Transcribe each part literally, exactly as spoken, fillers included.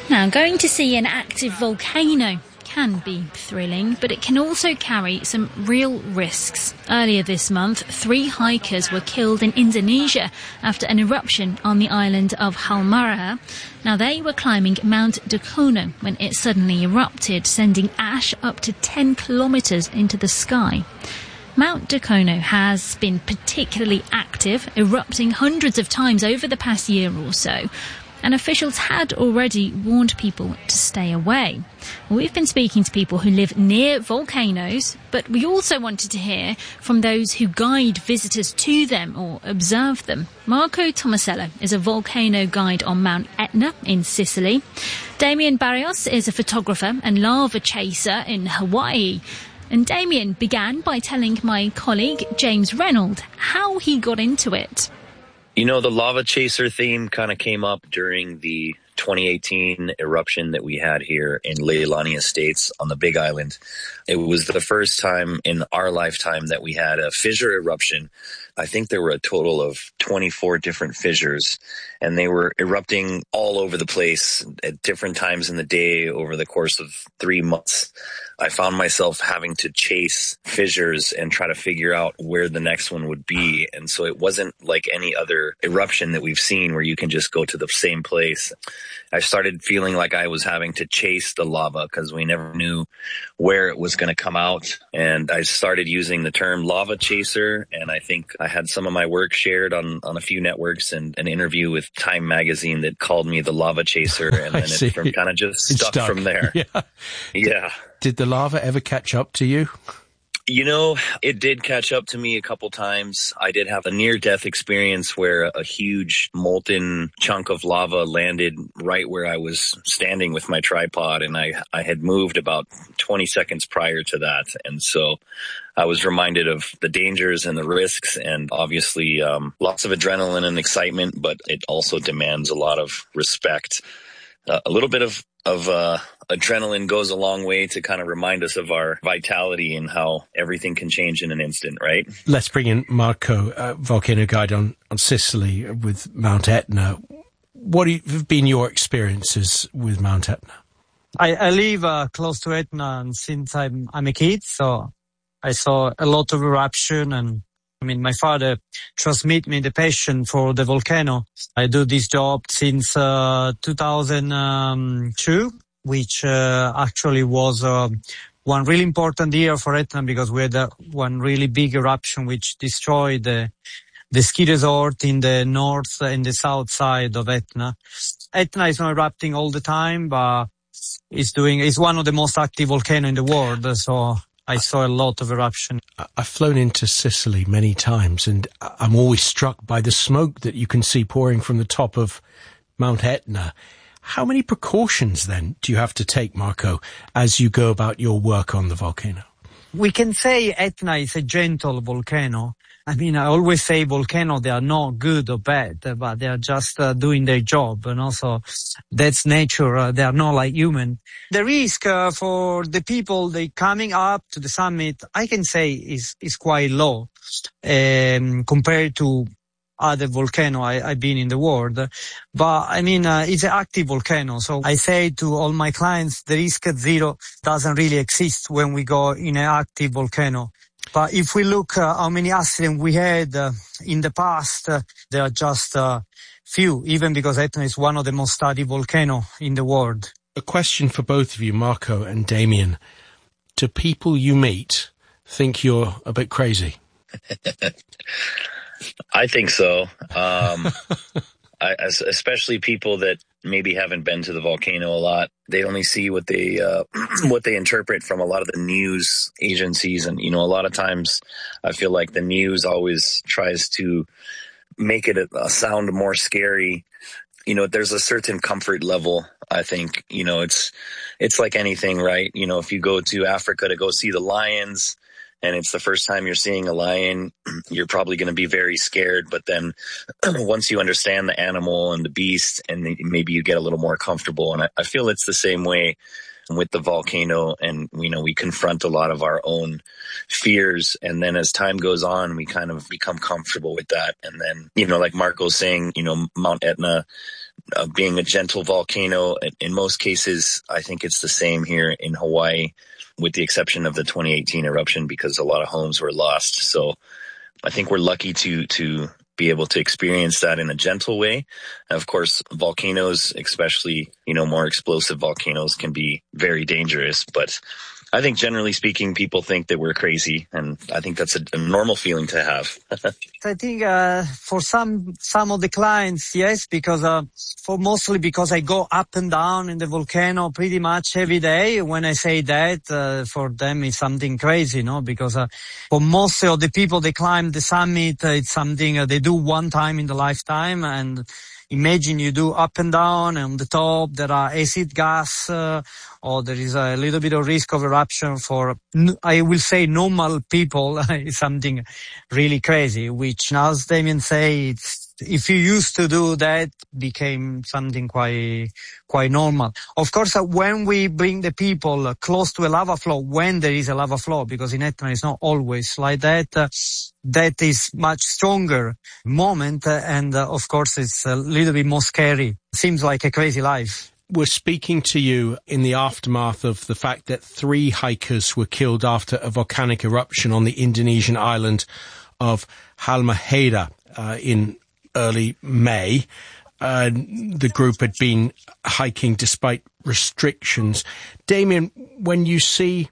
Now, going to see an active volcano can be thrilling, but it can also carry some real risks. Earlier this month, three hikers were killed in Indonesia after an eruption on the island of Halmahera. Now, they were climbing Mount Dukono when it suddenly erupted, sending ash up to ten kilometres into the sky. Mount Dukono has been particularly active, erupting hundreds of times over the past year or so. And officials had already warned people to stay away. We've been speaking to people who live near volcanoes, but we also wanted to hear from those who guide visitors to them or observe them. Marco Tomasello is a volcano guide on Mount Etna in Sicily. Damien Barrios is a photographer and lava chaser in Hawaii. And Damien began by telling my colleague James Reynolds how he got into it. You know, the lava chaser theme kind of came up during the twenty eighteen eruption that we had here in Leilani Estates on the Big Island. It was the first time in our lifetime that we had a fissure eruption. I think there were a total of twenty-four different fissures, and they were erupting all over the place at different times in the day over the course of three months. I found myself having to chase fissures and try to figure out where the next one would be. And so it wasn't like any other eruption that we've seen where you can just go to the same place. I started feeling like I was having to chase the lava because we never knew where it was going to come out. And I started using the term lava chaser. And I think I had some of my work shared on, on a few networks and an interview with Time Magazine that called me the lava chaser. And then it from, kind of just stuck, stuck from there. Yeah. Yeah. Did the lava ever catch up to you? You know, it did catch up to me a couple times. I did have a near-death experience where a huge molten chunk of lava landed right where I was standing with my tripod, and I, I had moved about twenty seconds prior to that. And so I was reminded of the dangers and the risks, and obviously um, lots of adrenaline and excitement, but it also demands a lot of respect. Uh, a little bit of of uh, adrenaline goes a long way to kind of remind us of our vitality and how everything can change in an instant, right? Let's bring in Marco, uh, volcano guide on, on Sicily with Mount Etna. What have been your experiences with Mount Etna? I, I live uh, close to Etna since I'm, I'm a kid, so I saw a lot of eruption, and I mean, my father transmitted me the passion for the volcano. I do this job since uh, two thousand two, which uh, actually was uh, one really important year for Etna because we had uh, one really big eruption which destroyed the, the ski resort in the north and the south side of Etna. Etna is not erupting all the time, but it's doing, it's one of the most active volcanoes in the world, so I saw a lot of eruption. I've flown into Sicily many times, and I'm always struck by the smoke that you can see pouring from the top of Mount Etna. How many precautions, then, do you have to take, Marco, as you go about your work on the volcano? We can say Etna is a gentle volcano. I mean, I always say volcanoes, they are not good or bad, but they are just uh, doing their job. And also, that's nature. Uh, they are not like human. The risk uh, for the people they coming up to the summit, I can say, is is quite low um, compared to other volcano I, I've been in the world. But I mean, uh, it's an active volcano. So I say to all my clients, the risk at zero doesn't really exist when we go in an active volcano. But if we look uh, how many accidents we had uh, in the past, uh, there are just uh, few, even because Etna is one of the most studied volcanoes in the world. A question for both of you, Marco and Damien. Do people you meet think you're a bit crazy? I think so. Um, I, especially people that maybe haven't been to the volcano a lot. They only see what they uh, what they interpret from a lot of the news agencies. And, you know, a lot of times I feel like the news always tries to make it a, a sound more scary. You know, there's a certain comfort level. I think, you know, it's it's like anything, right? You know, if you go to Africa to go see the lions, and it's the first time you're seeing a lion, you're probably going to be very scared. But then once you understand the animal and the beast, and maybe you get a little more comfortable. And I, I feel it's the same way with the volcano. And, you know, we confront a lot of our own fears. And then as time goes on, we kind of become comfortable with that. And then, you know, like Marco's saying, you know, Mount Etna, uh, being a gentle volcano. In most cases, I think it's the same here in Hawaii, with the exception of the twenty eighteen eruption, because a lot of homes were lost. So I think we're lucky to to be able to experience that in a gentle way. And of course, volcanoes, especially, you know, more explosive volcanoes, can be very dangerous. But I think generally speaking, people think that we're crazy, and I think that's a, a normal feeling to have. I think uh, for some some of the clients, yes, because uh, for mostly because I go up and down in the volcano pretty much every day. When I say that, uh, for them it's something crazy, no? Because uh, for most of the people they climb the summit, uh, it's something uh, they do one time in the lifetime. And imagine you do up and down, and on the top there are acid gas, uh, or there is a little bit of risk of eruption for, I will say, normal people. It's something really crazy, which, as Damien say, it's, if you used to do that, became something quite, quite normal. Of course, uh, when we bring the people uh, close to a lava flow, when there is a lava flow, because in Etna it's not always like that, uh, that is much stronger moment, uh, and uh, of course it's a little bit more scary. Seems like a crazy life. We're speaking to you in the aftermath of the fact that three hikers were killed after a volcanic eruption on the Indonesian island of Halmahera uh, in early May. Uh, the group had been hiking despite restrictions. Damien, when you see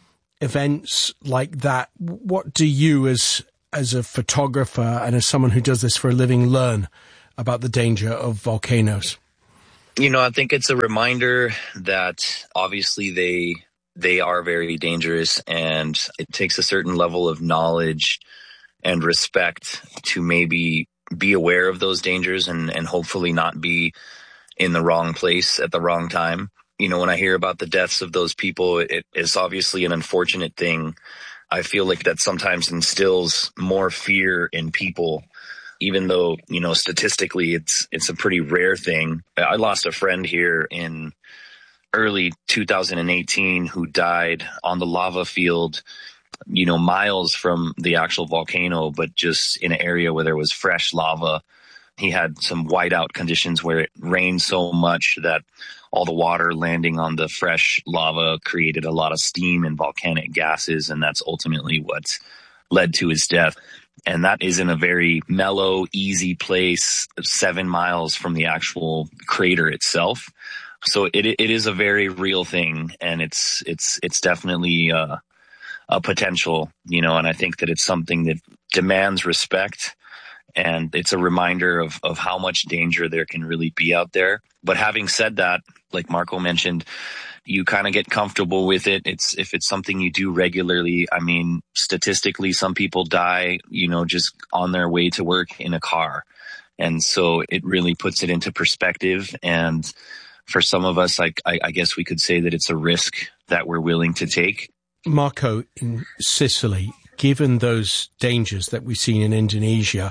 events like that, what do you as as a photographer and as someone who does this for a living learn about the danger of volcanoes? You know, I think it's a reminder that obviously they they are very dangerous, and it takes a certain level of knowledge and respect to maybe be aware of those dangers and, and hopefully not be in the wrong place at the wrong time. You know, when I hear about the deaths of those people, it is obviously an unfortunate thing. I feel like that sometimes instills more fear in people, even though, you know, statistically it's it's a pretty rare thing. I lost a friend here in early two thousand eighteen who died on the lava field, you know, miles from the actual volcano, but just in an area where there was fresh lava. He had some whiteout conditions where it rained so much that all the water landing on the fresh lava created a lot of steam and volcanic gases, and that's ultimately what led to his death. And that is in a very mellow, easy place, seven miles from the actual crater itself. So it it is a very real thing, and it's it's it's definitely uh, a potential, you know. And I think that it's something that demands respect, and it's a reminder of of how much danger there can really be out there. But having said that, like Marco mentioned, you kind of get comfortable with it. It's if it's something you do regularly. I mean, statistically, some people die, you know, just on their way to work in a car. And so it really puts it into perspective. And for some of us, like, I, I guess we could say that it's a risk that we're willing to take. Marco, in Sicily, given those dangers that we've seen in Indonesia,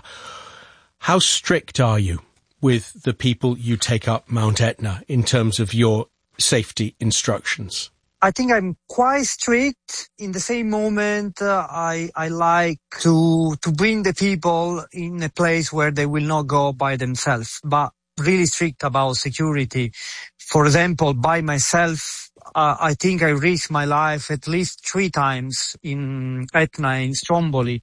how strict are you with the people you take up Mount Etna in terms of your safety instructions? I think I'm quite strict. In the same moment, uh, I I like to to bring the people in a place where they will not go by themselves, but really strict about security. For example, by myself, uh, I think I risked my life at least three times in Etna, in Stromboli,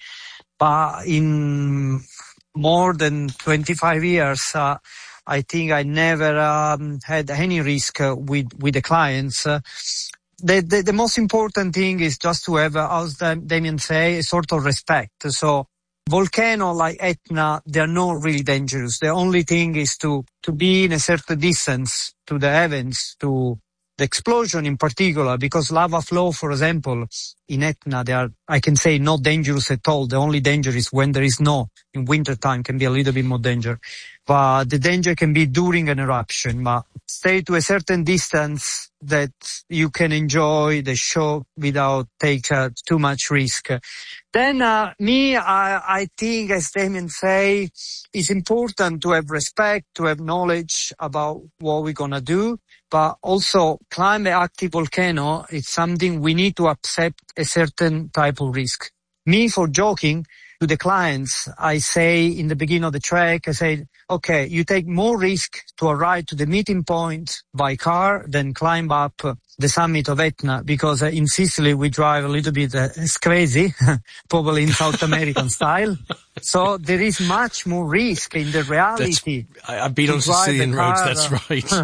but in more than twenty-five years, uh, I think I never um, had any risk uh, with with the clients. Uh, the, the the most important thing is just to have, uh, as Damien say, a sort of respect. So volcano like Etna, they are not really dangerous. The only thing is to to be in a certain distance to the heavens, to the explosion in particular, because lava flow, for example, in Etna, they are, I can say, not dangerous at all. The only danger is when there is no, in winter time can be a little bit more danger. But the danger can be during an eruption. But stay to a certain distance that you can enjoy the show without take uh, too much risk. Then uh, me, I, I think, as Damien say, it's important to have respect, to have knowledge about what we're gonna do. But also, climb an active volcano, it's something we need to accept a certain type of risk. Me, for joking, to the clients, I say in the beginning of the trek, I say, okay, you take more risk to arrive to the meeting point by car than climb up the summit of Etna, because uh, in Sicily we drive a little bit uh, it's crazy, probably in South American style. So there is much more risk in the reality. That's, I've been on Sicilian roads, that's right.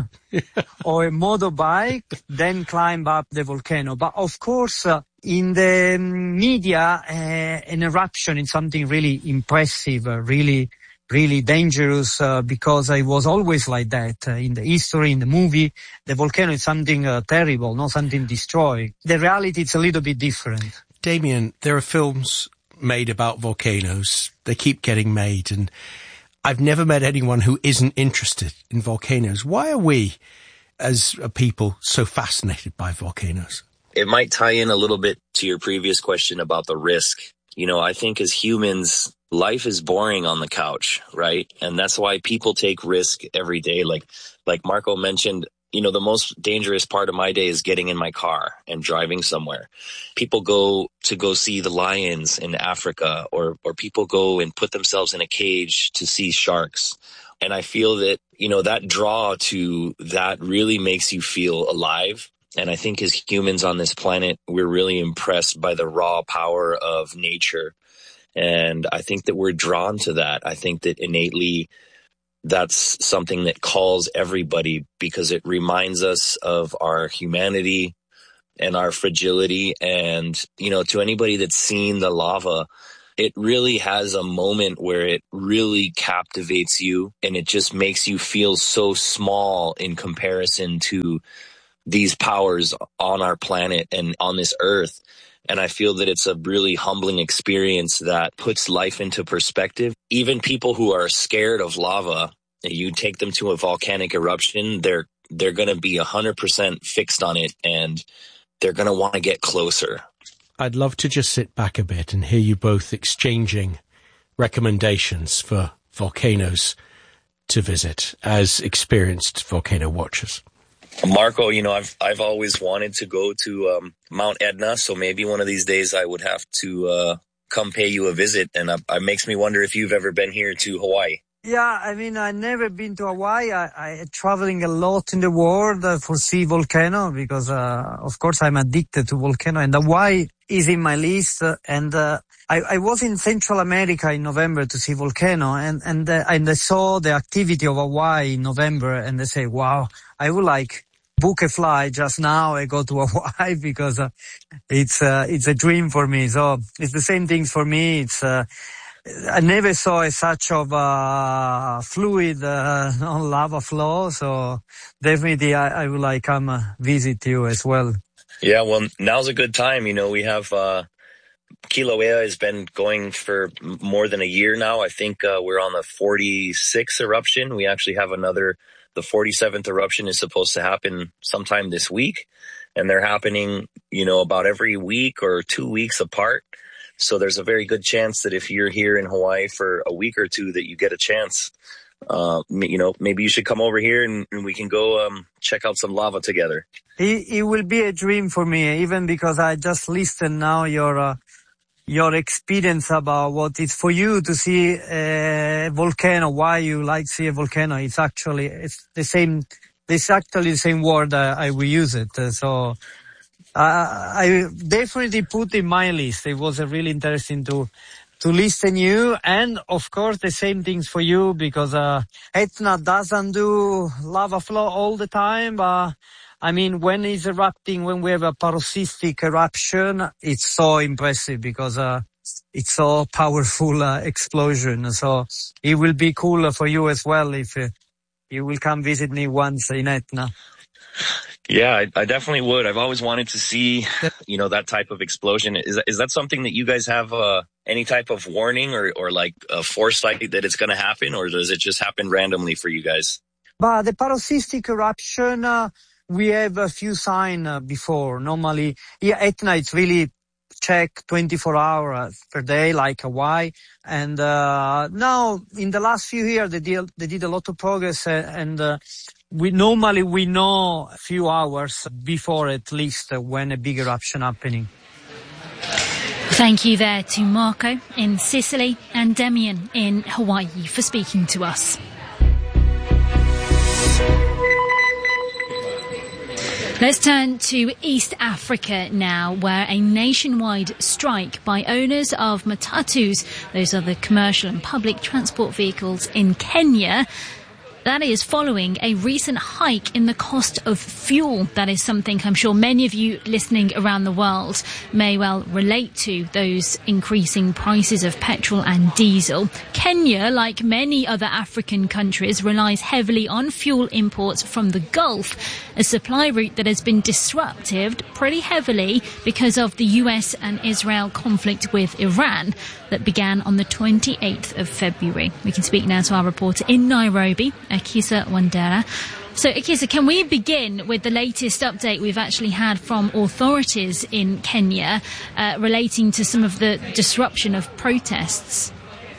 Or a motorbike, then climb up the volcano. But of course, uh, in the media, uh, an eruption is something really impressive, uh, really, really dangerous, uh, because it was always like that. Uh, in the history, in the movie, the volcano is something uh, terrible, not something destroyed. The reality is a little bit different. Damien, there are films made about volcanoes. They keep getting made, and I've never met anyone who isn't interested in volcanoes. Why are we, as a people, so fascinated by volcanoes? It might tie in a little bit to your previous question about the risk. You know, I think as humans, life is boring on the couch, right? And that's why people take risk every day. Like, like Marco mentioned, you know, the most dangerous part of my day is getting in my car and driving somewhere. People go to go see the lions in Africa, or, or people go and put themselves in a cage to see sharks. And I feel that, you know, that draw to that really makes you feel alive. And I think as humans on this planet, we're really impressed by the raw power of nature. And I think that we're drawn to that. I think that innately that's something that calls everybody, because it reminds us of our humanity and our fragility. And, you know, to anybody that's seen the lava, it really has a moment where it really captivates you, and it just makes you feel so small in comparison to these powers on our planet and on this earth. And I feel that it's a really humbling experience that puts life into perspective. Even people who are scared of lava, you take them to a volcanic eruption, they're they're going to be one hundred percent fixed on it, and they're going to want to get closer. I'd love to just sit back a bit and hear you both exchanging recommendations for volcanoes to visit as experienced volcano watchers. Marco, you know, I've I've always wanted to go to um, Mount Etna, so maybe one of these days I would have to uh, come pay you a visit. And uh, it makes me wonder if you've ever been here to Hawaii. Yeah, I mean, I've never been to Hawaii. I, I traveling a lot in the world uh, for see volcano, because, uh, of course, I'm addicted to volcano, and Hawaii is in my list. Uh, and uh, I, I was in Central America in November to see volcano, and and uh, and I saw the activity of Hawaii in November, and I say, wow, I would like book a flight just now and go to Hawaii, because uh, it's uh, it's a dream for me. So it's the same things for me. It's uh, I never saw a such of uh, fluid uh, on lava flow. So definitely I, I would like come uh, visit you as well. Yeah, well, now's a good time. You know, we have uh, Kilauea has been going for more than a year now. I think uh, we're on the forty-sixth eruption. We actually have another. The forty-seventh eruption is supposed to happen sometime this week, and they're happening, you know, about every week or two weeks apart. So there's a very good chance that if you're here in Hawaii for a week or two, that you get a chance. Uh, you know, maybe you should come over here and, and we can go um, check out some lava together. It, it will be a dream for me, even because I just listened now your uh, your experience about what it's for you to see a volcano, why you like to see a volcano. It's actually, it's the same, it's actually the same word uh, I will use it. Uh, so uh, I definitely put in my list. It was uh, really interesting to, to listen you. And of course, the same things for you, because uh, Etna doesn't do lava flow all the time, but I mean, when it's erupting, when we have a paroxystic eruption, it's so impressive, because uh, it's so powerful uh, explosion. So it will be cool for you as well if uh, you will come visit me once in Etna. Yeah, I, I definitely would. I've always wanted to see, you know, that type of explosion. Is that, is that something that you guys have uh, any type of warning or, or like a foresight that it's going to happen, or does it just happen randomly for you guys? But the paroxystic eruption, uh, we have a few signs uh, before. Normally, yeah, Etna, it's really check twenty-four hours per day, like Hawaii. And uh, now, in the last few years, they did, they did a lot of progress. Uh, and uh, we normally we know a few hours before, at least, uh, when a big eruption happening. Thank you there to Marco in Sicily and Demian in Hawaii for speaking to us. Let's turn to East Africa now, where a nationwide strike by owners of matatus, those are the commercial and public transport vehicles in Kenya, that is following a recent hike in the cost of fuel. That is something I'm sure many of you listening around the world may well relate to, those increasing prices of petrol and diesel. Kenya, like many other African countries, relies heavily on fuel imports from the Gulf, a supply route that has been disrupted pretty heavily because of the U S and Israel conflict with Iran that began on the twenty-eighth of February. We can speak now to our reporter in Nairobi, Akisa Wandera. So, Akisa, can we begin with the latest update we've actually had from authorities in Kenya uh, relating to some of the disruption of protests?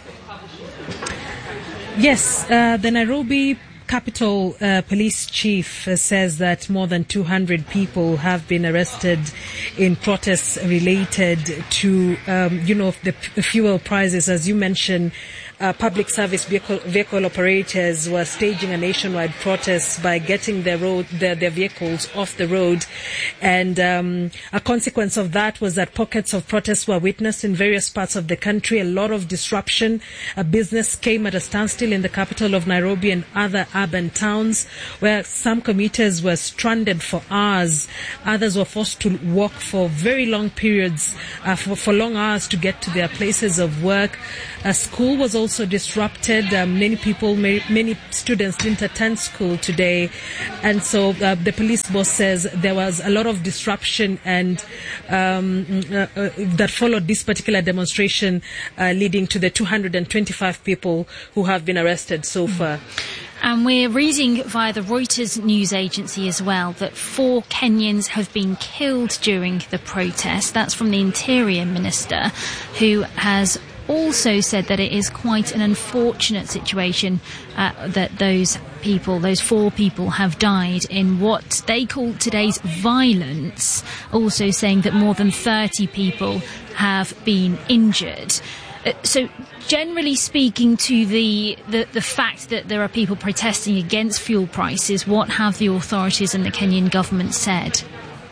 Yes, uh, the Nairobi Capital uh, Police Chief uh, says that more than two hundred people have been arrested in protests related to, um, you know, the p- fuel prices. As you mentioned, uh, public service vehicle, vehicle operators were staging a nationwide protest by getting their road, their, their vehicles off the road. And um, a consequence of that was that pockets of protests were witnessed in various parts of the country. A lot of disruption. A business came at a standstill in the capital of Nairobi and other urban towns, where some commuters were stranded for hours. Others were forced to walk for very long periods, uh, for, for long hours to get to their places of work. A school was also disrupted. Uh, many people, many, many students didn't attend school today. And so uh, the police boss says there was a lot of disruption and um, uh, uh, that followed this particular demonstration, uh, leading to the two hundred twenty-five people who have been arrested so far. And we're reading via the Reuters news agency as well that four Kenyans have been killed during the protest. That's from the Interior Minister, who has also said that it is quite an unfortunate situation uh, that those people, those four people, have died in what they call today's violence, also saying that more than thirty people have been injured. Uh, so generally speaking, to the, the, the fact that there are people protesting against fuel prices, what have the authorities and the Kenyan government said?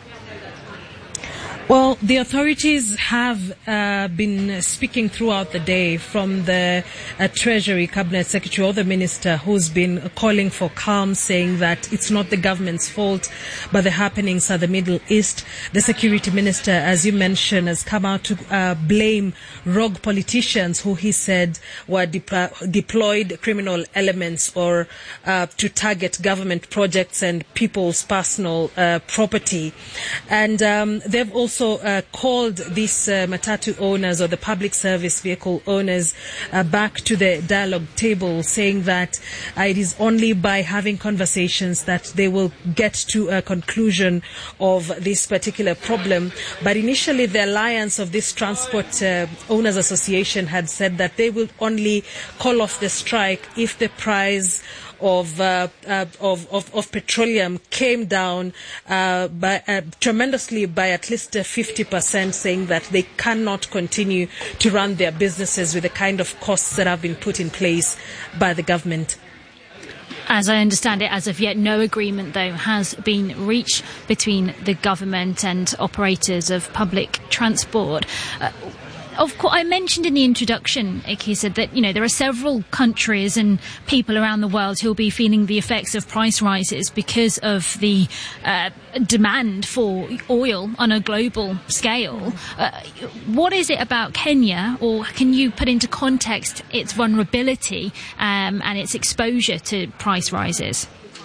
Well, the authorities have uh, been speaking throughout the day, from the uh, Treasury Cabinet Secretary or the Minister, who's been calling for calm, saying that it's not the government's fault, but the happenings are the Middle East. The Security Minister, as you mentioned, has come out to uh, blame rogue politicians who he said were de- uh, deployed criminal elements or uh, to target government projects and people's personal uh, property. And um, they've also Also uh, called these uh, matatu owners or the public service vehicle owners uh, back to the dialogue table, saying that uh, it is only by having conversations that they will get to a conclusion of this particular problem. But initially, the alliance of this Transport uh, Owners Association had said that they will only call off the strike if the price Of, uh, uh, of of of petroleum came down uh, by, uh, tremendously by at least uh, fifty percent, saying that they cannot continue to run their businesses with the kind of costs that have been put in place by the government. As I understand it, as of yet, no agreement, though, has been reached between the government and operators of public transport. Uh, Of course, I mentioned in the introduction, Iki, said that, you know, there are several countries and people around the world who will be feeling the effects of price rises because of the uh, demand for oil on a global scale. Uh, what is it about Kenya, or can you put into context its vulnerability um, and its exposure to price rises?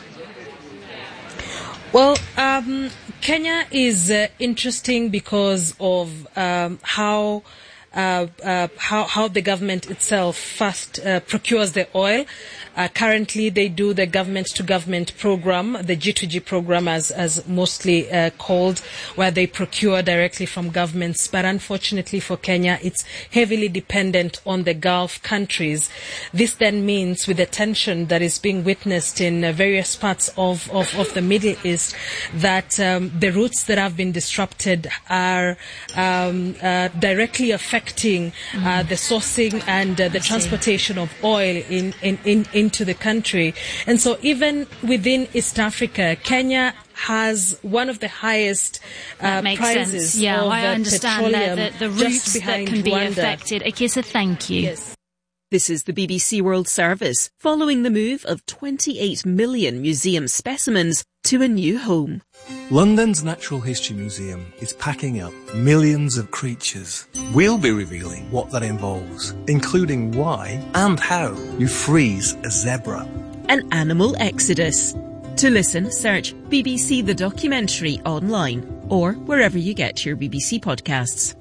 Well, um, Kenya is uh, interesting because of um, how uh, uh, how, how the government itself first uh, procures the oil. Uh, currently, they do the government-to-government program, the G two G program, as as mostly uh, called, where they procure directly from governments. But unfortunately for Kenya, it's heavily dependent on the Gulf countries. This then means, with the tension that is being witnessed in uh, various parts of, of, of the Middle East, that um, the routes that have been disrupted are um, uh, directly affecting mm. uh, the sourcing and uh, the transportation of oil in, in, in, into the country. And so even within East Africa, Kenya has one of the highest uh, prices sense. Yeah, of I uh, understand petroleum that the, the routes that can be Rwanda. affected. Akisa, thank you. Yes. This is the B B C World Service, following the move of twenty-eight million museum specimens to a new home. London's Natural History Museum is packing up millions of creatures. We'll be revealing what that involves, including why and how you freeze a zebra. An animal exodus. To listen, search B B C The Documentary online or wherever you get your B B C podcasts.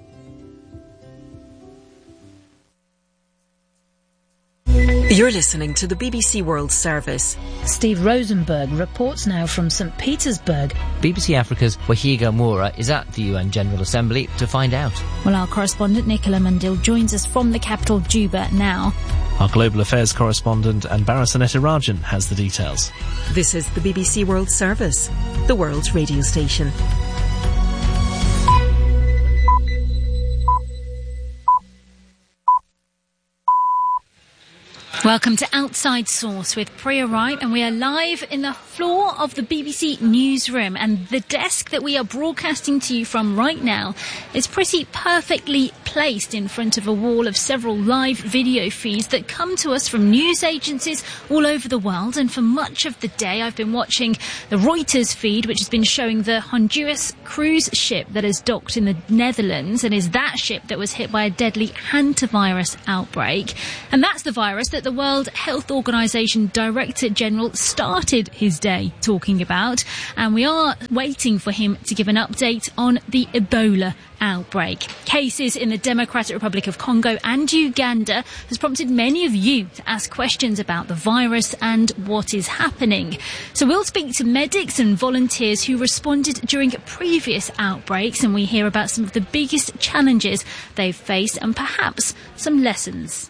You're listening to the B B C World Service. Steve Rosenberg reports now from Saint Petersburg. B B C Africa's Wahiga Moura is at the U N General Assembly to find out. Well, our correspondent Nicola Mandil joins us from the capital Juba now. Our global affairs correspondent Anbara Sanetirajan has the details. This is the B B C World Service, the world's radio station. Welcome to Outside Source with Priya Wright, and we are live in the floor of the B B C newsroom, and the desk that we are broadcasting to you from right now is pretty perfectly placed in front of a wall of several live video feeds that come to us from news agencies all over the world. And for much of the day I've been watching the Reuters feed, which has been showing the Honduras cruise ship that has docked in the Netherlands, and is that ship that was hit by a deadly hantavirus outbreak. And that's the virus that the World Health Organization Director General started his day talking about, and we are waiting for him to give an update on the Ebola outbreak. Cases in the Democratic Republic of Congo and Uganda has prompted many of you to ask questions about the virus and what is happening. So we'll speak to medics and volunteers who responded during previous outbreaks, and we hear about some of the biggest challenges they've faced and perhaps some lessons.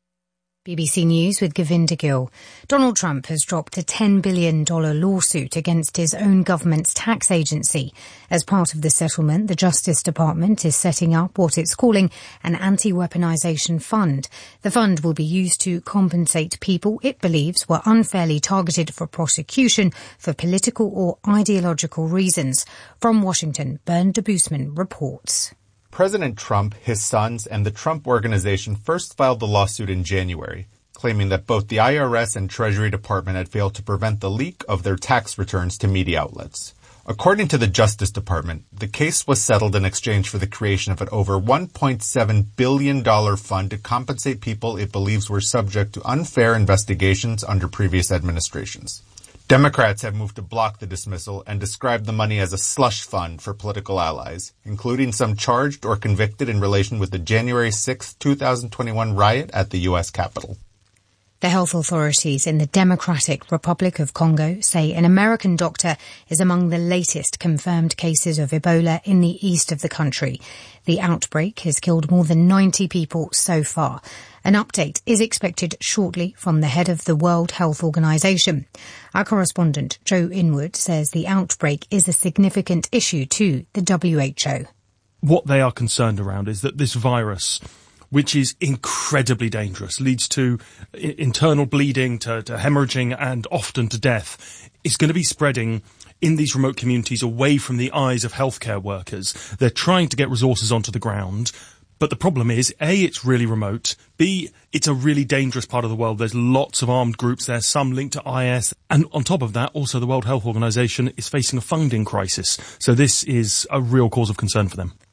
B B C News with Govinda Gill. Donald Trump has dropped a ten billion dollars lawsuit against his own government's tax agency. As part of the settlement, the Justice Department is setting up what it's calling an anti-weaponization fund. The fund will be used to compensate people it believes were unfairly targeted for prosecution for political or ideological reasons. From Washington, Bernd de Boosman reports. President Trump, his sons, and the Trump Organization first filed the lawsuit in January, claiming that both the I R S and Treasury Department had failed to prevent the leak of their tax returns to media outlets. According to the Justice Department, the case was settled in exchange for the creation of an over one point seven billion dollars fund to compensate people it believes were subject to unfair investigations under previous administrations. Democrats have moved to block the dismissal and describe the money as a slush fund for political allies, including some charged or convicted in relation with the January sixth, twenty twenty-one riot at the U S Capitol. The health authorities in the Democratic Republic of Congo say an American doctor is among the latest confirmed cases of Ebola in the east of the country. The outbreak has killed more than ninety people so far. An update is expected shortly from the head of the World Health Organization. Our correspondent, Joe Inwood, says the outbreak is a significant issue to the W H O. What they are concerned around is that this virus, which is incredibly dangerous, leads to I- internal bleeding, to, to hemorrhaging, and often to death, is going to be spreading in these remote communities away from the eyes of healthcare workers. They're trying to get resources onto the ground. But the problem is, A, it's really remote. B, it's a really dangerous part of the world. There's lots of armed groups there, some linked to I S. And on top of that, also the World Health Organization is facing a funding crisis. So this is a real cause of concern for them.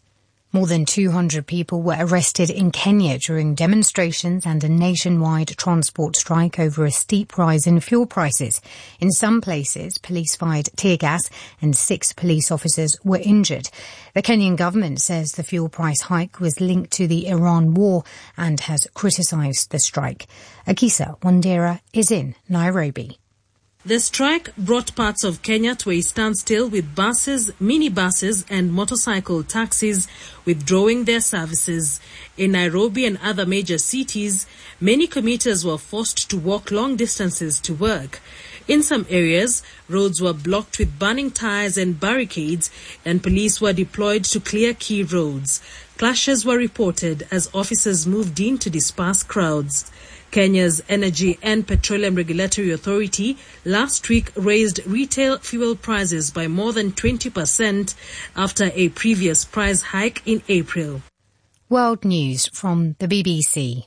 More than two hundred people were arrested in Kenya during demonstrations and a nationwide transport strike over a steep rise in fuel prices. In some places, police fired tear gas and six police officers were injured. The Kenyan government says the fuel price hike was linked to the Iran war and has criticised the strike. Akisa Wandera is in Nairobi. The strike brought parts of Kenya to a standstill, with buses, minibuses and motorcycle taxis withdrawing their services. In Nairobi and other major cities, many commuters were forced to walk long distances to work. In some areas, roads were blocked with burning tires and barricades, and police were deployed to clear key roads. Clashes were reported as officers moved in to disperse crowds. Kenya's Energy and Petroleum Regulatory Authority last week raised retail fuel prices by more than twenty percent after a previous price hike in April. World news from the B B C.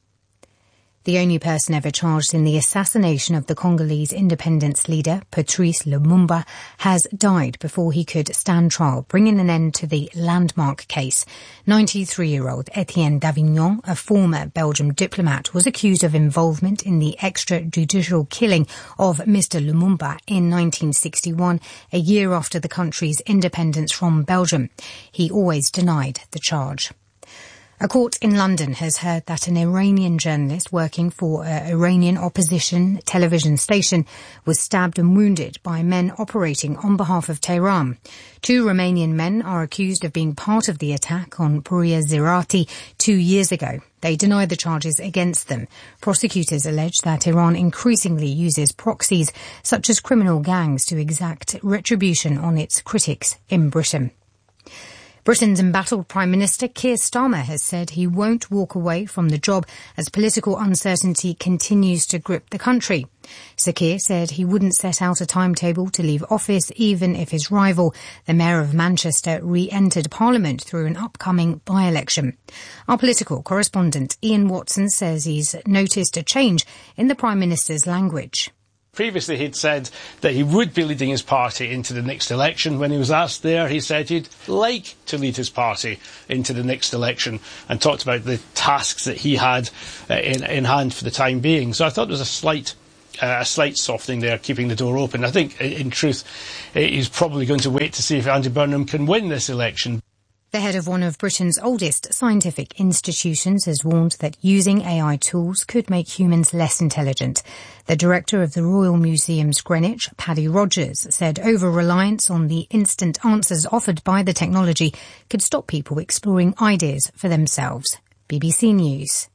The only person ever charged in the assassination of the Congolese independence leader, Patrice Lumumba, has died before he could stand trial, bringing an end to the landmark case. ninety-three-year-old Etienne Davignon, a former Belgian diplomat, was accused of involvement in the extrajudicial killing of Mister Lumumba in nineteen sixty-one, a year after the country's independence from Belgium. He always denied the charge. A court in London has heard that an Iranian journalist working for an Iranian opposition television station was stabbed and wounded by men operating on behalf of Tehran. Two Romanian men are accused of being part of the attack on Buria Zirati two years ago. They deny the charges against them. Prosecutors allege that Iran increasingly uses proxies such as criminal gangs to exact retribution on its critics in Britain. Britain's embattled Prime Minister Keir Starmer has said he won't walk away from the job as political uncertainty continues to grip the country. Sir Keir said he wouldn't set out a timetable to leave office even if his rival, the Mayor of Manchester, re-entered Parliament through an upcoming by-election. Our political correspondent Ian Watson says he's noticed a change in the Prime Minister's language. Previously, he'd said that he would be leading his party into the next election. When he was asked there, he said he'd like to lead his party into the next election and talked about the tasks that he had uh, in, in hand for the time being. So I thought there was a slight uh, a slight softening there, keeping the door open. I think, in truth, he's probably going to wait to see if Andy Burnham can win this election. The head of one of Britain's oldest scientific institutions has warned that using A I tools could make humans less intelligent. The director of the Royal Museums Greenwich, Paddy Rogers, said over-reliance on the instant answers offered by the technology could stop people exploring ideas for themselves. B B C News.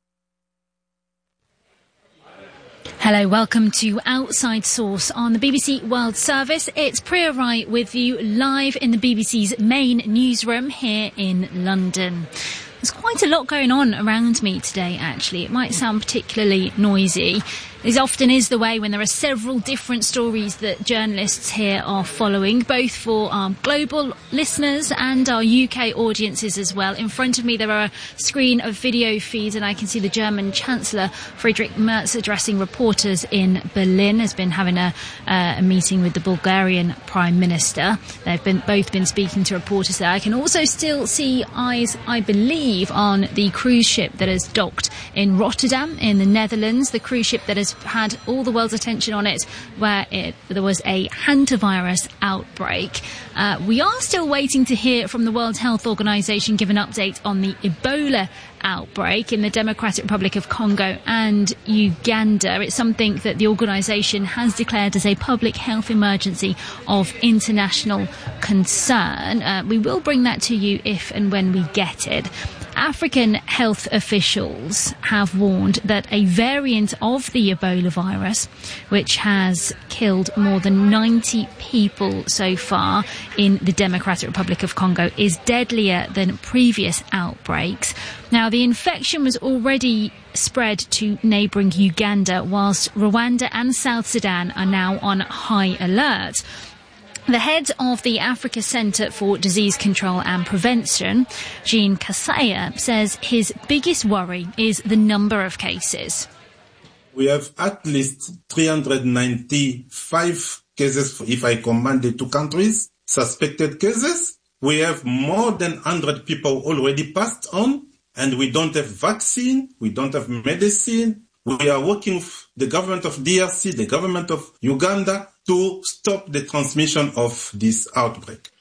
Hello, welcome to Outside Source on the B B C World Service. It's Priya Rai with you live in the B B C's main newsroom here in London. There's quite a lot going on around me today, actually. It might sound particularly noisy. This often is the way when there are several different stories that journalists here are following, both for our global listeners and our U K audiences as well. In front of me there are a screen of video feeds and I can see the German Chancellor Friedrich Merz addressing reporters in Berlin. Has been having a, uh, a meeting with the Bulgarian Prime Minister. They've been both been speaking to reporters there. I can also still see eyes, I believe, on the cruise ship that has docked in Rotterdam in the Netherlands, the cruise ship that has had all the world's attention on it, where it, there was a hantavirus outbreak. Uh, we are still waiting to hear from the World Health Organization, give an update on the Ebola outbreak in the Democratic Republic of Congo and Uganda. It's something that the organisation has declared as a public health emergency of international concern. Uh, we will bring that to you if and when we get it. African health officials have warned that a variant of the Ebola virus, which has killed more than ninety people so far in the Democratic Republic of Congo, is deadlier than previous outbreaks. Now, the infection was already spread to neighbouring Uganda, whilst Rwanda and South Sudan are now on high alert. The head of the Africa Centre for Disease Control and Prevention, Jean Kaseya, says his biggest worry is the number of cases. We have at least three hundred ninety-five cases, if I combine the two countries, suspected cases. We have more than one hundred people already passed on, and we don't have vaccine, we don't have medicine. We are working with the government of D R C, the government of Uganda, to stop the transmission of this outbreak.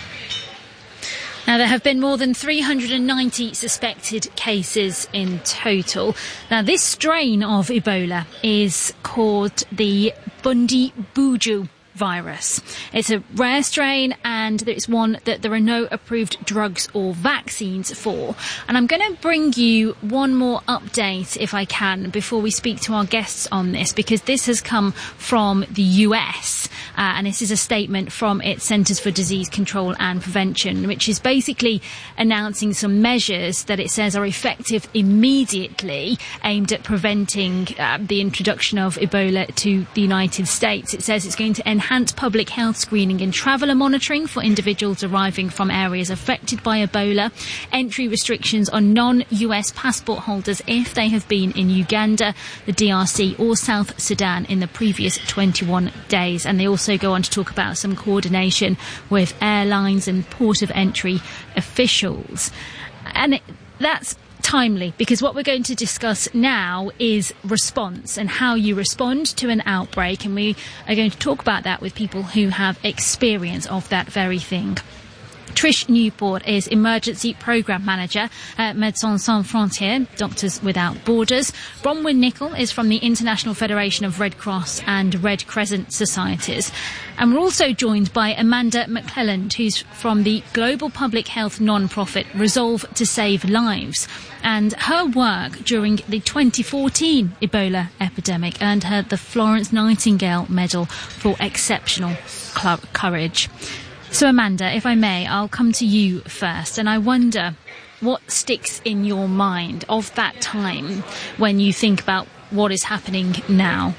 Now, there have been more than three hundred ninety suspected cases in total. Now, this strain of Ebola is called the Bundibugyo virus. It's a rare strain, and it's one that there are no approved drugs or vaccines for. And I'm going to bring you one more update, if I can, before we speak to our guests on this, because this has come from the U S, uh, and this is a statement from its Centers for Disease Control and Prevention, which is basically announcing some measures that it says are effective immediately, aimed at preventing uh, the introduction of Ebola to the United States. It says it's going to enhance public health screening and traveller monitoring for individuals arriving from areas affected by Ebola, entry restrictions on non-U S passport holders if they have been in Uganda, the D R C or South Sudan in the previous twenty-one days. And they also go on to talk about some coordination with airlines and port of entry officials. And it, that's timely, because what we're going to discuss now is response and how you respond to an outbreak, and we are going to talk about that with people who have experience of that very thing. Trish Newport is Emergency Programme Manager at Médecins Sans Frontières, Doctors Without Borders. Bronwyn Nicol is from the International Federation of Red Cross and Red Crescent Societies. And we're also joined by Amanda McClelland, who's from the global public health non-profit Resolve to Save Lives. And her work during the twenty fourteen Ebola epidemic earned her the Florence Nightingale Medal for exceptional cl- courage. So, Amanda, if I may, I'll come to you first, and I wonder what sticks in your mind of that time when you think about what is happening now.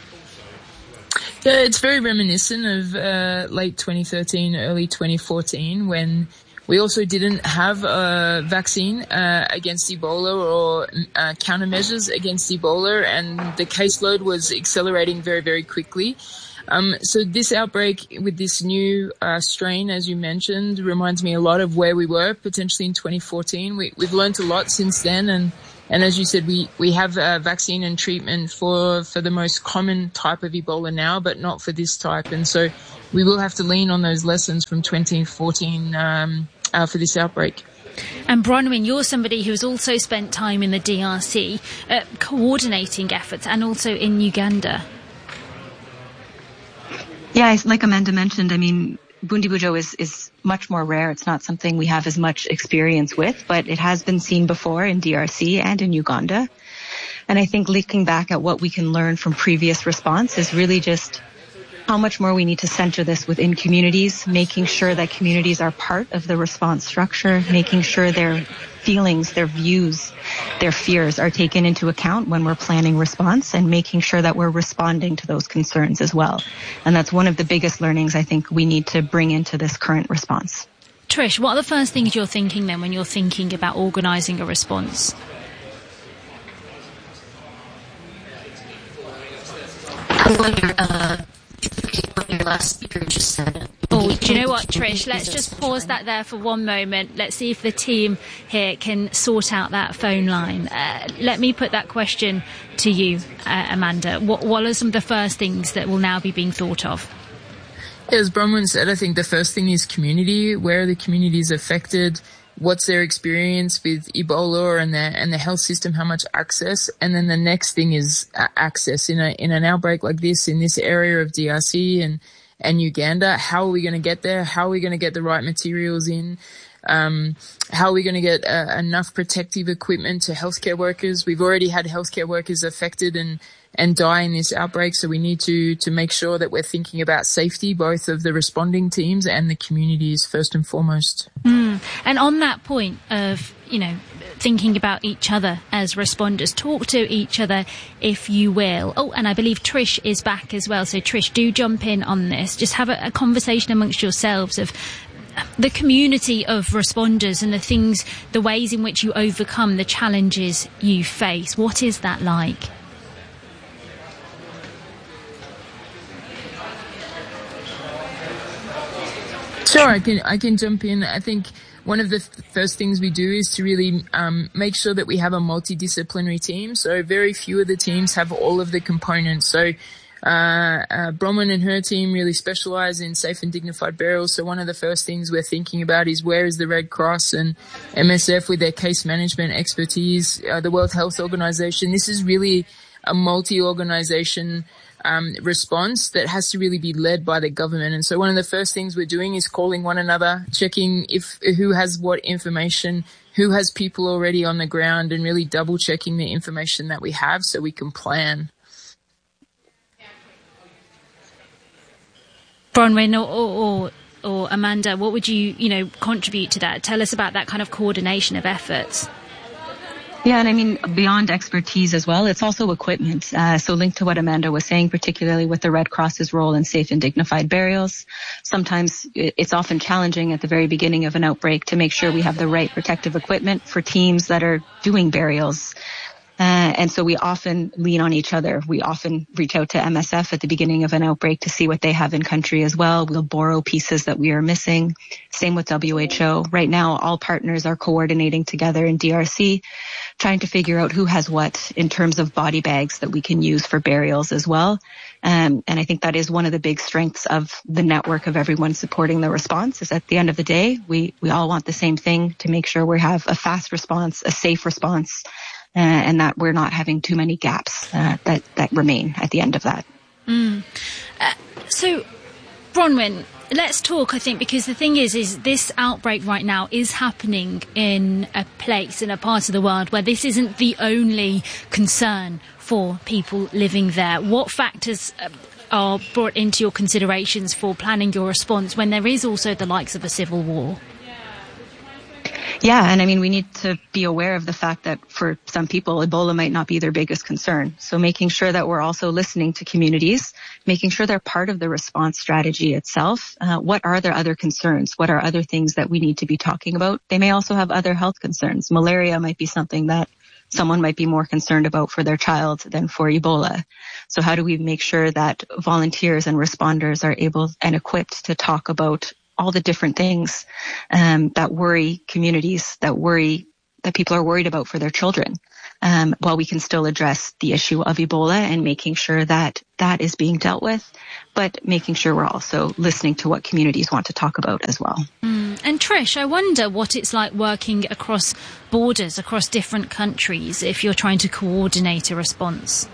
Yeah, it's very reminiscent of uh, late twenty thirteen, early twenty fourteen, when we also didn't have a vaccine uh, against Ebola or uh, countermeasures against Ebola, and the caseload was accelerating very, very quickly. Um, so this outbreak with this new uh, strain, as you mentioned, reminds me a lot of where we were potentially in twenty fourteen. We, we've learned a lot since then, and, and as you said, we, we have a vaccine and treatment for, for the most common type of Ebola now, but not for this type. And so we will have to lean on those lessons from twenty fourteen um, uh, for this outbreak. And Bronwyn, you're somebody who's also spent time in the D R C, uh, coordinating efforts, and also in Uganda. Yeah, like Amanda mentioned, I mean, Bundibugyo is, is much more rare. It's not something we have as much experience with, but it has been seen before in D R C and in Uganda. And I think looking back at what we can learn from previous response is really just how much more we need to center this within communities, making sure that communities are part of the response structure, making sure their feelings, their views, their fears are taken into account when we're planning response, and making sure that we're responding to those concerns as well. And that's one of the biggest learnings I think we need to bring into this current response. Trish, what are the first things you're thinking then when you're thinking about organising a response? I wonder, uh, what your last speaker just said. Oh, do you know what, Trish? Let's just pause that there for one moment. Let's see if the team here can sort out that phone line. Uh, let me put that question to you, uh, Amanda. What, what are some of the first things that will now be being thought of? As Bronwyn said, I think the first thing is community. Where are the communities affected? What's their experience with Ebola and the and the health system? How much access? And then the next thing is uh, access in a in an outbreak like this in this area of D R C and and Uganda. How are we going to get there? How are we going to get the right materials in? Um, how are we going to get uh, enough protective equipment to healthcare workers? We've already had healthcare workers affected and and die in this outbreak, so we need to to make sure that we're thinking about safety, both of the responding teams and the communities first and foremost. Mm. And on that point of, you know, thinking about each other as responders, talk to each other, if you will. Oh, and I believe Trish is back as well. So Trish, do jump in on this. Just have a, a conversation amongst yourselves of the community of responders and the things, the ways in which you overcome the challenges you face. What is that like? Sure, I can I can jump in. I think one of the th- first things we do is to really um, make sure that we have a multidisciplinary team. So very few of the teams have all of the components. So uh, uh, Bronwyn and her team really specialize in safe and dignified burials. So one of the first things we're thinking about is where is the Red Cross and M S F with their case management expertise, uh, the World Health Organization. This is really a multi-organization Um, response that has to really be led by the government. And so one of the first things we're doing is calling one another, checking if who has what information, who has people already on the ground, and really double checking the information that we have so we can plan. Bronwyn or, or, or Amanda, what would you, you know, contribute to that? Tell us about that kind of coordination of efforts. Yeah, and I mean, beyond expertise as well, it's also equipment. Uh, so linked to what Amanda was saying, particularly with the Red Cross's role in safe and dignified burials, sometimes it's often challenging at the very beginning of an outbreak to make sure we have the right protective equipment for teams that are doing burials. Uh, and so we often lean on each other. We often reach out to M S F at the beginning of an outbreak to see what they have in country as well. We'll borrow pieces that we are missing. Same with W H O. Right now, all partners are coordinating together in D R C, trying to figure out who has what in terms of body bags that we can use for burials as well. Um, and I think that is one of the big strengths of the network of everyone supporting the response, is at the end of the day, we, we all want the same thing, to make sure we have a fast response, a safe response, Uh, and that we're not having too many gaps uh, that, that remain at the end of that. Mm. Uh, so, Bronwyn, let's talk, I think, because the thing is, is this outbreak right now is happening in a place, in a part of the world where this isn't the only concern for people living there. What factors uh, are brought into your considerations for planning your response when there is also the likes of a civil war? Yeah, and I mean, we need to be aware of the fact that for some people, Ebola might not be their biggest concern. So making sure that we're also listening to communities, making sure they're part of the response strategy itself. Uh, what are their other concerns? What are other things that we need to be talking about? They may also have other health concerns. Malaria might be something that someone might be more concerned about for their child than for Ebola. So how do we make sure that volunteers and responders are able and equipped to talk about all the different things um, that worry communities, that worry, that people are worried about for their children, um, while we can still address the issue of Ebola and making sure that that is being dealt with, but making sure we're also listening to what communities want to talk about as well. Mm. And Trish, I wonder what it's like working across borders, across different countries, if you're trying to coordinate a response.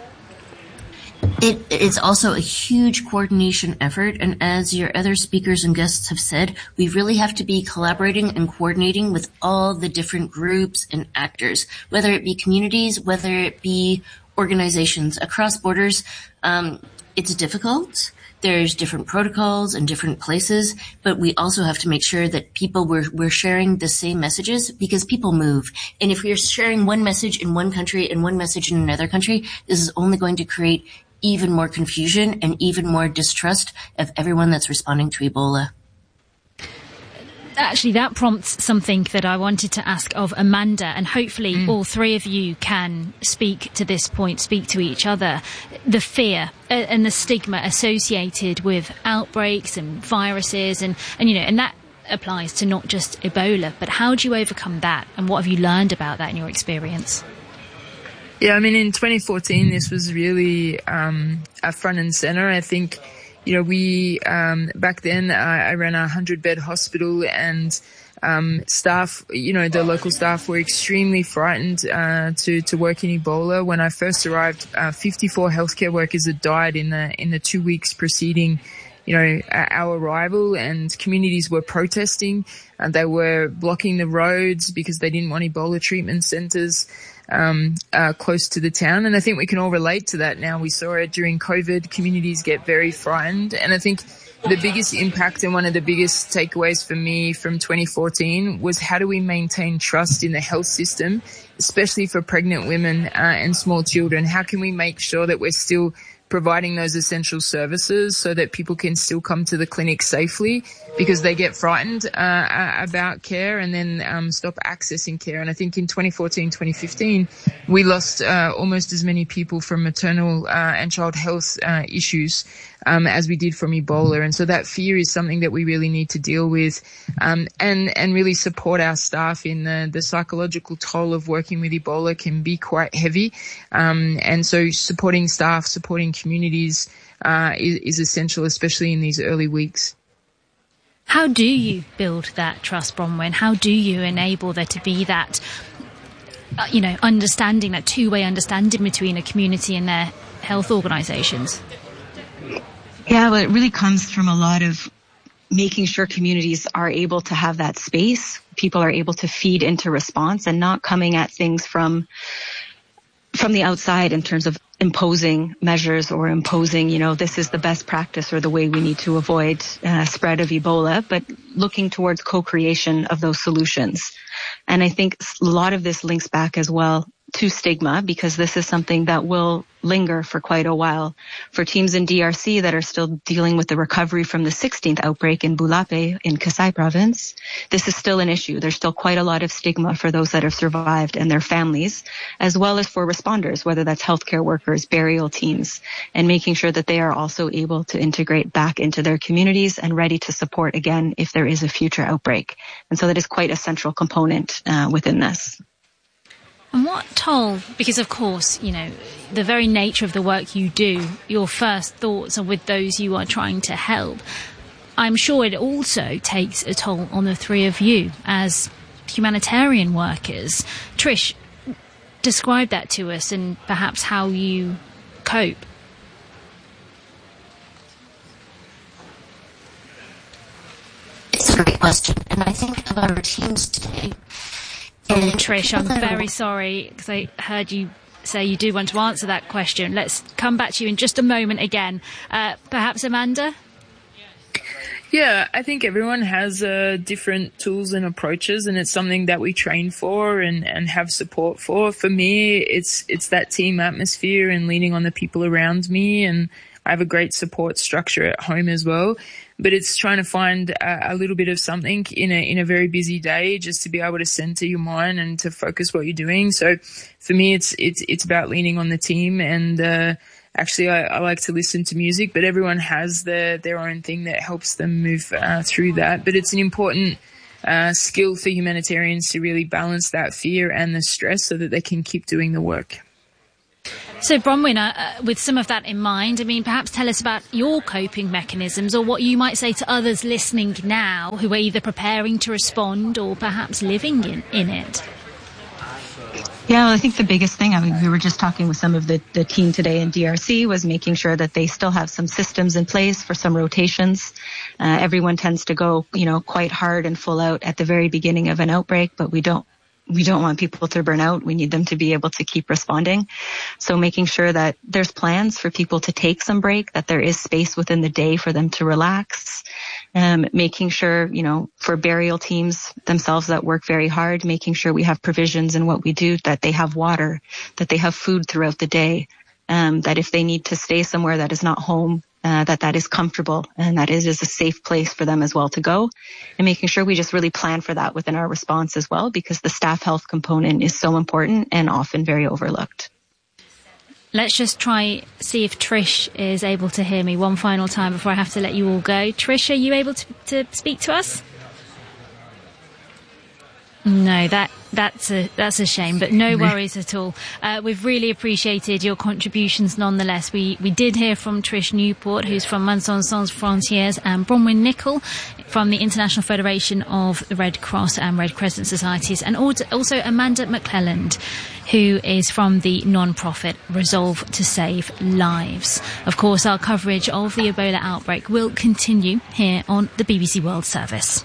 It, it's also a huge coordination effort, and as your other speakers and guests have said, we really have to be collaborating and coordinating with all the different groups and actors, whether it be communities, whether it be organizations across borders. Um, it's difficult. There's different protocols in different places, but we also have to make sure that people, we're, we're sharing the same messages, because people move. And if we're sharing one message in one country and one message in another country, this is only going to create even more confusion and even more distrust of everyone that's responding to Ebola. Actually, that prompts something that I wanted to ask of Amanda, and hopefully mm. all three of you can speak to this point, speak to each other. The fear and the stigma associated with outbreaks and viruses, and, and you know, and that applies to not just Ebola, but how do you overcome that, and what have you learned about that in your experience? Yeah, I mean, in twenty fourteen, this was really um, a front and center. I think, you know, we, um, back then, I, I ran a hundred-bed hospital, and um, staff, you know, the local staff were extremely frightened uh, to, to work in Ebola. When I first arrived, uh, fifty-four healthcare workers had died in the, in the two weeks preceding, you know, our arrival, and communities were protesting, and they were blocking the roads because they didn't want Ebola treatment centers um, uh, close to the town. And I think we can all relate to that now. We saw it during COVID. Communities get very frightened. And I think the biggest impact and one of the biggest takeaways for me from twenty fourteen was, how do we maintain trust in the health system, especially for pregnant women uh, and small children? How can we make sure that we're still providing those essential services so that people can still come to the clinic safely, because they get frightened uh, about care and then um, stop accessing care. And I think in twenty fourteen, twenty fifteen, we lost uh, almost as many people from maternal uh, and child health uh, issues um, as we did from Ebola. And so that fear is something that we really need to deal with um, and, and really support our staff in the, the psychological toll of working with Ebola can be quite heavy. Um, and so supporting staff, supporting communities uh, is, is essential, especially in these early weeks. How do you build that trust, Bronwyn? How do you enable there to be that, uh, you know, understanding, that two-way understanding between a community and their health organisations? Yeah, well, it really comes from a lot of making sure communities are able to have that space. People are able to feed into response and not coming at things from from the outside in terms of imposing measures or imposing, you know, this is the best practice or the way we need to avoid uh, spread of Ebola, but looking towards co-creation of those solutions. And I think a lot of this links back as well to stigma, because this is something that will linger for quite a while. For teams in D R C that are still dealing with the recovery from the sixteenth outbreak in Bulape in Kasai province, this is still an issue. There's still quite a lot of stigma for those that have survived and their families, as well as for responders, whether that's healthcare workers, burial teams, and making sure that they are also able to integrate back into their communities and ready to support again if there is a future outbreak. And so that is quite a central component uh, within this. And what toll, because of course, you know, the very nature of the work you do, your first thoughts are with those you are trying to help. I'm sure it also takes a toll on the three of you as humanitarian workers. Trish, describe that to us and perhaps how you cope. It's a great question, and I think about our teams today. Oh, Trish, I'm very sorry because I heard you say you do want to answer that question. Let's come back to you in just a moment again. Uh, perhaps Amanda? Yeah, I think everyone has uh, different tools and approaches, and it's something that we train for and, and have support for. For me, it's it's that team atmosphere and leaning on the people around me, and I have a great support structure at home as well. But it's trying to find a, a little bit of something in a in a very busy day just to be able to center your mind and to focus what you're doing. So for me, it's it's it's about leaning on the team. And uh, actually, I, I like to listen to music, but everyone has their their own thing that helps them move uh, through that. But it's an important uh, skill for humanitarians to really balance that fear and the stress so that they can keep doing the work. So, Bronwyn, uh, with some of that in mind, I mean, perhaps tell us about your coping mechanisms or what you might say to others listening now who are either preparing to respond or perhaps living in, in it. Yeah, well, I think the biggest thing, I mean, we were just talking with some of the, the team today in D R C, was making sure that they still have some systems in place for some rotations. Uh, everyone tends to go, you know, quite hard and full out at the very beginning of an outbreak, but we don't We don't want people to burn out. We need them to be able to keep responding. So making sure that there's plans for people to take some break, that there is space within the day for them to relax. Um, making sure, you know, for burial teams themselves that work very hard, making sure we have provisions in what we do, that they have water, that they have food throughout the day, um, that if they need to stay somewhere that is not home, Uh, that that is comfortable and that is, is a safe place for them as well to go, and making sure we just really plan for that within our response as well, because the staff health component is so important and often very overlooked. Let's just try see if Trish is able to hear me one final time before I have to let you all go. Trish, are you able to, to speak to us? No, that that's a that's a shame, but no worries at all. Uh, we've really appreciated your contributions nonetheless. We we did hear from Trish Newport, who's from Médecins Sans Frontières, and Bronwyn Nichol from the International Federation of the Red Cross and Red Crescent Societies, and also Amanda McClelland, who is from the non-profit Resolve to Save Lives. Of course, our coverage of the Ebola outbreak will continue here on the B B C World Service.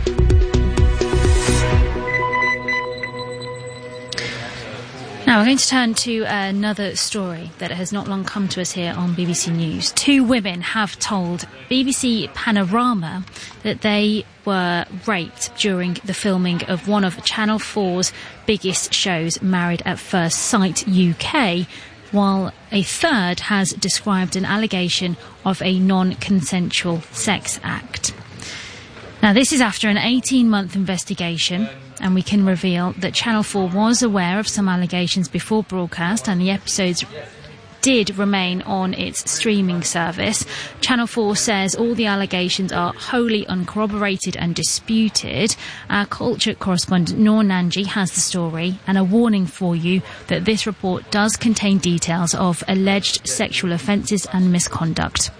Now we're going to turn to another story that has not long come to us here on B B C News. Two women have told B B C Panorama that they were raped during the filming of one of Channel four's biggest shows, Married at First Sight U K, while a third has described an allegation of a non-consensual sex act. Now, this is after an eighteen-month investigation, and we can reveal that Channel four was aware of some allegations before broadcast, and the episodes did remain on its streaming service. Channel four says all the allegations are wholly uncorroborated and disputed. Our culture correspondent Noor Nanji has the story, and a warning for you that this report does contain details of alleged sexual offences and misconduct.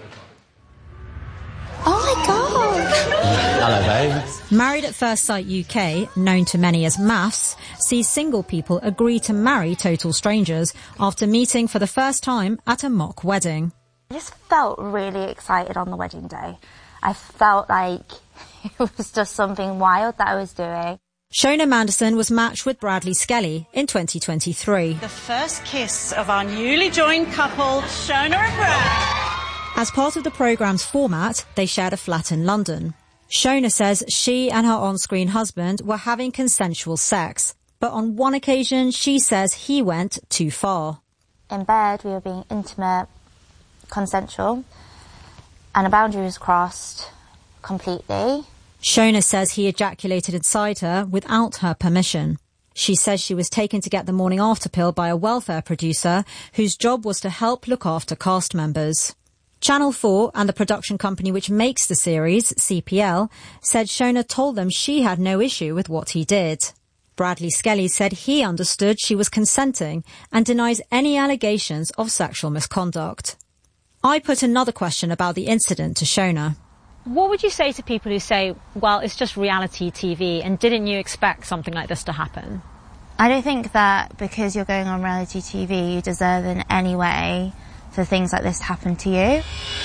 Oh my God! Hello, babe. Married at First Sight U K, known to many as MAFS, sees single people agree to marry total strangers after meeting for the first time at a mock wedding. I just felt really excited on the wedding day. I felt like it was just something wild that I was doing. Shona Manderson was matched with Bradley Skelly in twenty twenty-three. The first kiss of our newly joined couple, Shona and Brad. As part of the programme's format, they shared a flat in London. Shona says she and her on-screen husband were having consensual sex, but on one occasion she says he went too far. In bed, we were being intimate, consensual, and a boundary was crossed completely. Shona says he ejaculated inside her without her permission. She says she was taken to get the morning after pill by a welfare producer whose job was to help look after cast members. Channel four and the production company which makes the series, C P L, said Shona told them she had no issue with what he did. Bradley Skelly said he understood she was consenting and denies any allegations of sexual misconduct. I put another question about the incident to Shona. What would you say to people who say, well, it's just reality T V, and didn't you expect something like this to happen? I don't think that because you're going on reality T V, you deserve in any way for things like this to happen to you.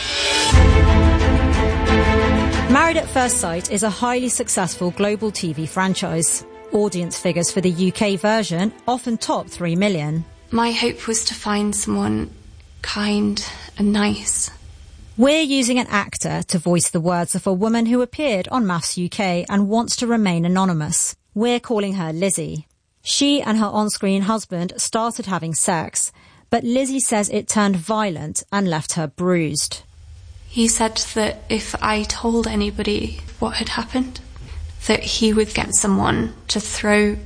Married at First Sight is a highly successful global T V franchise. Audience figures for the U K version often top three million. My hope was to find someone kind and nice. We're using an actor to voice the words of a woman who appeared on MAFS U K and wants to remain anonymous. We're calling her Lizzie. She and her on-screen husband started having sex, but Lizzie says it turned violent and left her bruised. He said that if I told anybody what had happened, that he would get someone to throw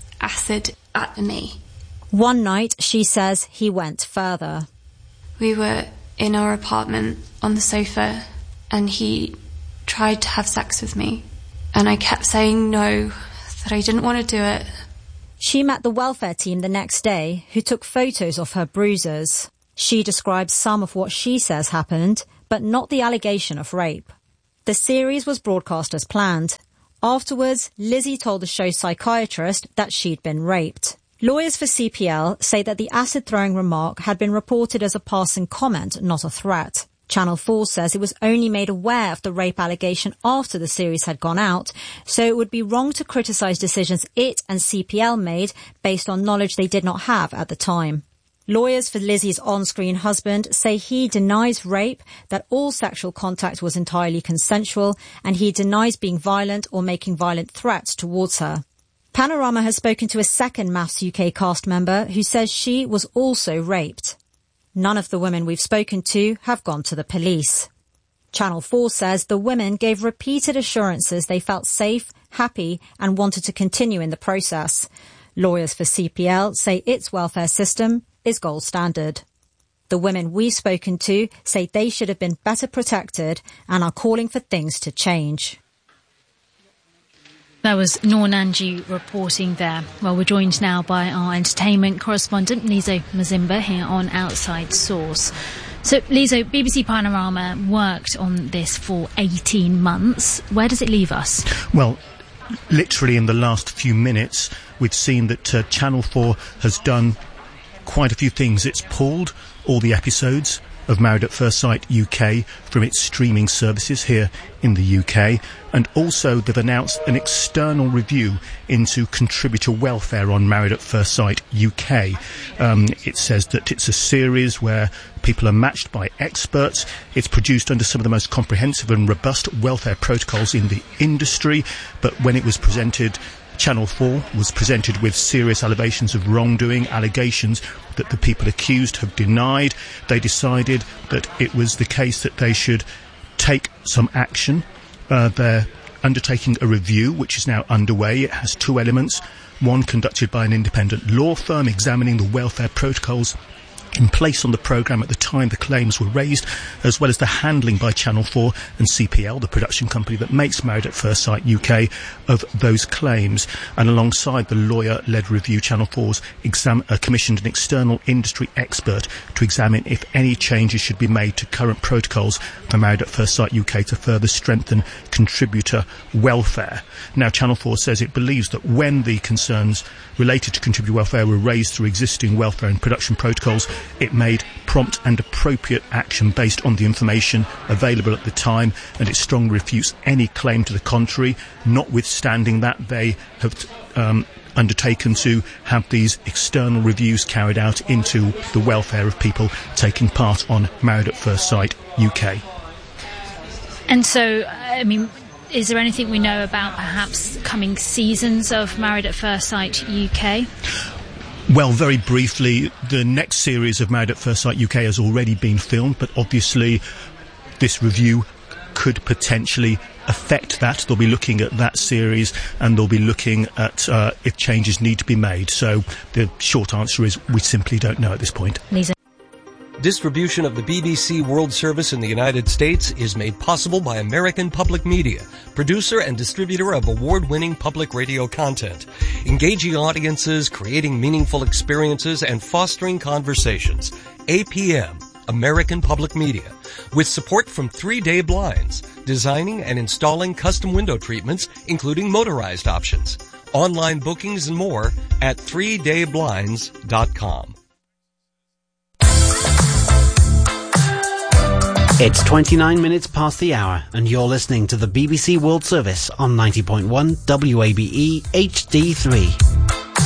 acid at me. One night, she says he went further. We were in our apartment on the sofa and he tried to have sex with me. And I kept saying no, that I didn't want to do it. She met the welfare team the next day, who took photos of her bruises. She describes some of what she says happened, but not the allegation of rape. The series was broadcast as planned. Afterwards, Lizzie told the show's psychiatrist that she'd been raped. Lawyers for C P L say that the acid-throwing remark had been reported as a passing comment, not a threat. Channel four says it was only made aware of the rape allegation after the series had gone out, so it would be wrong to criticise decisions it and C P L made based on knowledge they did not have at the time. Lawyers for Lizzie's on-screen husband say he denies rape, that all sexual contact was entirely consensual, and he denies being violent or making violent threats towards her. Panorama has spoken to a second MAFS U K cast member who says she was also raped. None of the women we've spoken to have gone to the police. Channel four says the women gave repeated assurances they felt safe, happy and wanted to continue in the process. Lawyers for C P L say its welfare system is gold standard. The women we've spoken to say they should have been better protected and are calling for things to change. That was Noor Nanji reporting there. Well, we're joined now by our entertainment correspondent, Lizo Mazimba, here on Outside Source. So, Lizo, B B C Panorama worked on this for eighteen months. Where does it leave us? Well, literally in the last few minutes, we've seen that uh, Channel four has done quite a few things. It's pulled all the episodes of Married at First Sight U K from its streaming services here in the U K, and also they've announced an external review into contributor welfare on Married at First Sight U K. Um, it says that it's a series where people are matched by experts. It's produced under some of the most comprehensive and robust welfare protocols in the industry, but when it was presented Channel four was presented with serious allegations of wrongdoing, allegations that the people accused have denied. They decided that it was the case that they should take some action. Uh, they're undertaking a review, which is now underway. It has two elements. One conducted by an independent law firm examining the welfare protocols in place on the programme at the time the claims were raised, as well as the handling by Channel four and C P L, the production company that makes Married at First Sight U K, of those claims. And alongside the lawyer-led review, Channel four's exam- uh, commissioned an external industry expert to examine if any changes should be made to current protocols for Married at First Sight U K to further strengthen contributor welfare. Now, Channel four says it believes that when the concerns related to contributor welfare were raised through existing welfare and production protocols, it made prompt and appropriate action based on the information available at the time, and it strongly refutes any claim to the contrary, notwithstanding that they have um, undertaken to have these external reviews carried out into the welfare of people taking part on Married at First Sight U K. And so, I mean, is there anything we know about perhaps coming seasons of Married at First Sight U K? Well, very briefly, the next series of Married at First Sight U K has already been filmed, but obviously this review could potentially affect that. They'll be looking at that series, and they'll be looking at uh, if changes need to be made. So the short answer is we simply don't know at this point. Lisa. Distribution of the B B C World Service in the United States is made possible by American Public Media, producer and distributor of award-winning public radio content, engaging audiences, creating meaningful experiences, and fostering conversations. A P M, American Public Media, with support from Three Day Blinds, designing and installing custom window treatments, including motorized options. Online bookings and more at three day blinds dot com. It's twenty-nine minutes past the hour, and you're listening to the B B C World Service on ninety point one W A B E H D three.